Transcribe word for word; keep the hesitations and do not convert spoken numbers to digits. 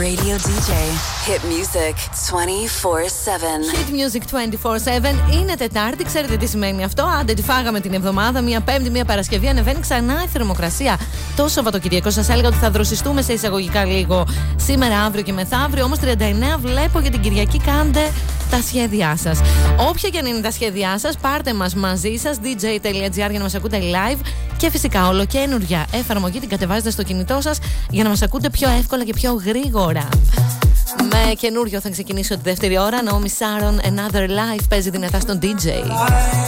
Radio ντι τζέι. Hit music twenty-four seven. Hit music twenty-four seven. Είναι Τετάρτη, ξέρετε τι σημαίνει αυτό. Άντε, τη φάγαμε την εβδομάδα. Μία Πέμπτη, μία Παρασκευή. Ανεβαίνει ξανά η θερμοκρασία. Το Σαββατοκυριακό σας έλεγα ότι θα δροσιστούμε σε εισαγωγικά λίγο σήμερα, αύριο και μεθαύριο. Όμως τριάντα εννέα βλέπω για την Κυριακή. Κάντε τα σχέδιά σας. Όποια και αν είναι τα σχέδιά σας, πάρτε μας μαζί σας. ντι τζέι τελεία τζι άρ για να μας ακούτε live. Και φυσικά ολοκαίνουργια εφαρμογή την κατεβάζετε στο κινητό σας για να μας ακούτε πιο εύκολα και πιο γρήγορα. Με καινούριο θα ξεκινήσω τη δεύτερη ώρα. Naomi Sharon, Another Life παίζει δυνατά στον ντι τζέι.